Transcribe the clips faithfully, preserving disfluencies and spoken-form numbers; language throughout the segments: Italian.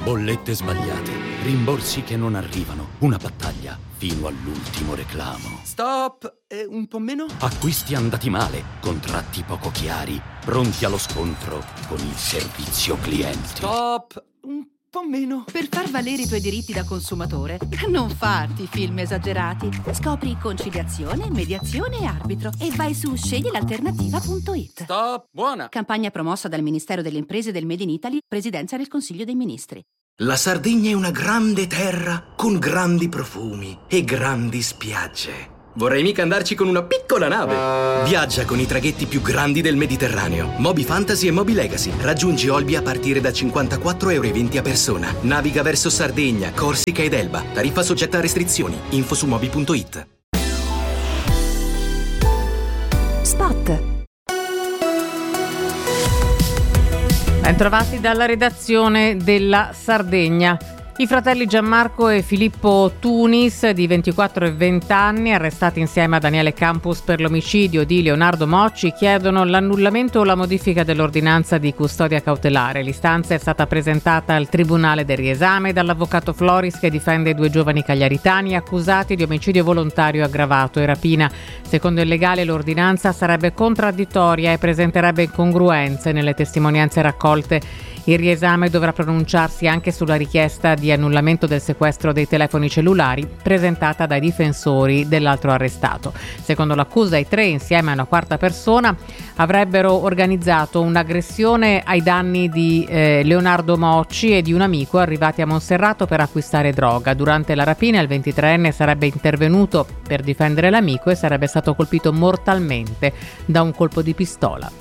bollette sbagliate, rimborsi che non arrivano, una battaglia fino all'ultimo reclamo. Stop! Eh, un po' meno? Acquisti andati male, contratti poco chiari, pronti allo scontro con il servizio clienti. Stop! Un po' meno. Per far valere i tuoi diritti da consumatore, non farti film esagerati. Scopri conciliazione, mediazione e arbitro e vai su scegli l'alternativa punto it. Stop! Buona! Campagna promossa dal Ministero delle Imprese e del Made in Italy, Presidenza del Consiglio dei Ministri. La Sardegna è una grande terra con grandi profumi e grandi spiagge. Vorrei mica andarci con una piccola nave. Viaggia con i traghetti più grandi del Mediterraneo. Moby Fantasy e Moby Legacy. Raggiungi Olbia a partire da cinquantaquattro euro e venti a persona. Naviga verso Sardegna, Corsica ed Elba. Tariffa soggetta a restrizioni. Info su moby punto it. Spot. Bentrovati dalla redazione della Sardegna. I fratelli Gianmarco e Filippo Tunis, di ventiquattro e venti anni, arrestati insieme a Daniele Campus per l'omicidio di Leonardo Mocci, chiedono l'annullamento o la modifica dell'ordinanza di custodia cautelare. L'istanza è stata presentata al Tribunale del Riesame dall'avvocato Floris, che difende i due giovani cagliaritani accusati di omicidio volontario aggravato e rapina. Secondo il legale, l'ordinanza sarebbe contraddittoria e presenterebbe incongruenze nelle testimonianze raccolte. Il riesame dovrà pronunciarsi anche sulla richiesta di annullamento del sequestro dei telefoni cellulari presentata dai difensori dell'altro arrestato. Secondo l'accusa, i tre, insieme a una quarta persona, avrebbero organizzato un'aggressione ai danni di eh, Leonardo Mocci e di un amico arrivati a Monserrato per acquistare droga. Durante la rapina il ventitreenne sarebbe intervenuto per difendere l'amico e sarebbe stato colpito mortalmente da un colpo di pistola.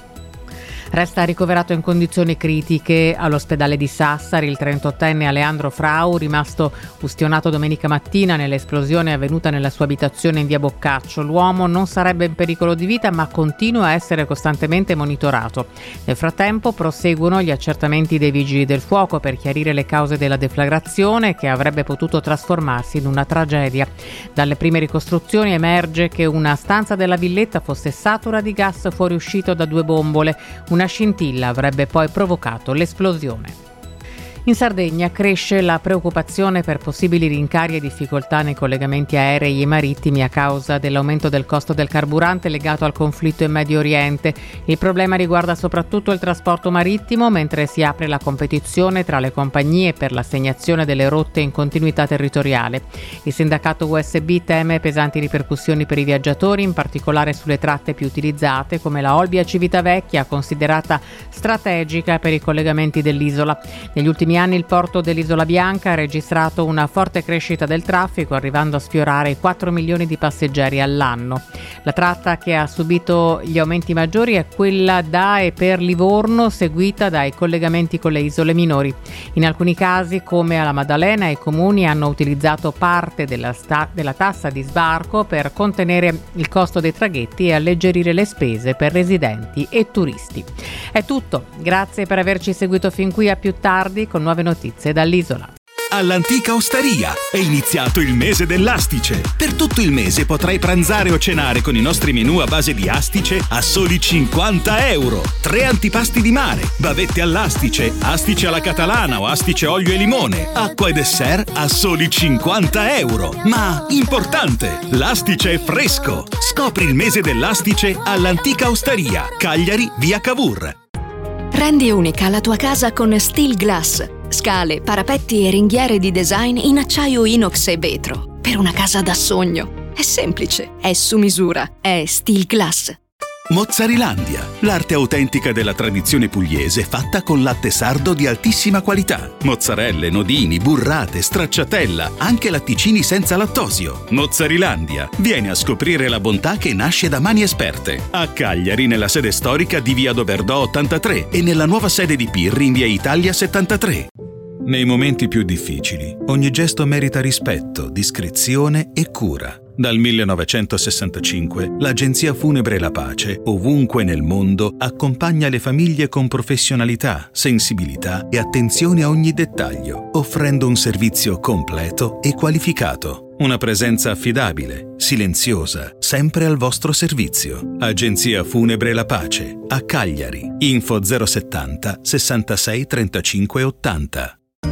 Resta ricoverato in condizioni critiche all'ospedale di Sassari il trentottenne Aleandro Frau, rimasto ustionato domenica mattina nell'esplosione avvenuta nella sua abitazione in via Boccaccio. L'uomo non sarebbe in pericolo di vita, ma continua a essere costantemente monitorato. Nel frattempo proseguono gli accertamenti dei vigili del fuoco per chiarire le cause della deflagrazione, che avrebbe potuto trasformarsi in una tragedia. Dalle prime ricostruzioni emerge che una stanza della villetta fosse satura di gas fuoriuscito da due bombole. Una scintilla avrebbe poi provocato l'esplosione. In Sardegna cresce la preoccupazione per possibili rincari e difficoltà nei collegamenti aerei e marittimi a causa dell'aumento del costo del carburante legato al conflitto in Medio Oriente. Il problema riguarda soprattutto il trasporto marittimo, mentre si apre la competizione tra le compagnie per l'assegnazione delle rotte in continuità territoriale. Il sindacato U S B teme pesanti ripercussioni per i viaggiatori, in particolare sulle tratte più utilizzate come la Olbia-Civitavecchia, considerata strategica per i collegamenti dell'isola. Negli ultimi anni il porto dell'Isola Bianca ha registrato una forte crescita del traffico, arrivando a sfiorare i quattro milioni di passeggeri all'anno. La tratta che ha subito gli aumenti maggiori è quella da e per Livorno, seguita dai collegamenti con le isole minori. In alcuni casi, come alla Maddalena, i comuni hanno utilizzato parte della, sta- della tassa di sbarco per contenere il costo dei traghetti e alleggerire le spese per residenti e turisti. È tutto, grazie per averci seguito fin qui, a più tardi con nuove notizie dall'isola. All'Antica Osteria è iniziato il mese dell'astice. Per tutto il mese potrai pranzare o cenare con i nostri menù a base di astice a soli cinquanta euro. Tre antipasti di mare, bavette all'astice, astice alla catalana o astice olio e limone, acqua e dessert a soli cinquanta euro. Ma importante, l'astice è fresco. Scopri il mese dell'astice all'Antica Osteria, Cagliari, via Cavour. Rendi unica la tua casa con Steel Glass. Scale, parapetti e ringhiere di design in acciaio inox e vetro. Per una casa da sogno. È semplice, è su misura, è Steel Glass. Mozzarilandia, l'arte autentica della tradizione pugliese fatta con latte sardo di altissima qualità. Mozzarelle, nodini, burrate, stracciatella, anche latticini senza lattosio. Mozzarilandia, vieni a scoprire la bontà che nasce da mani esperte. A Cagliari, nella sede storica di via Doberdò ottantatré e nella nuova sede di Pirri in via Italia settantatré. Nei momenti più difficili, ogni gesto merita rispetto, discrezione e cura. Dal millenovecentosessantacinque, l'Agenzia Funebre La Pace, ovunque nel mondo, accompagna le famiglie con professionalità, sensibilità e attenzione a ogni dettaglio, offrendo un servizio completo e qualificato. Una presenza affidabile, silenziosa, sempre al vostro servizio. Agenzia Funebre La Pace, a Cagliari. Info zero settanta sessantasei trentacinque ottanta.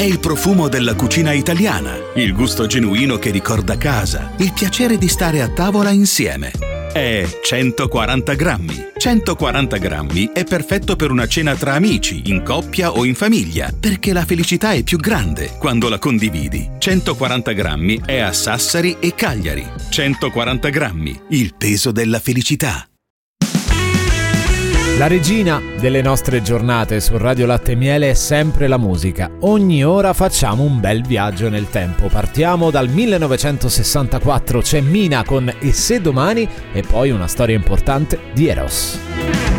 È il profumo della cucina italiana, il gusto genuino che ricorda casa, il piacere di stare a tavola insieme. È centoquaranta grammi. centoquaranta grammi è perfetto per una cena tra amici, in coppia o in famiglia, perché la felicità è più grande quando la condividi. centoquaranta grammi è a Sassari e Cagliari. centoquaranta grammi, il peso della felicità. La regina delle nostre giornate su Radio Latte e Miele è sempre la musica. Ogni ora facciamo un bel viaggio nel tempo. Partiamo dal millenovecentosessantaquattro, c'è Mina con E se domani, e poi una storia importante di Eros.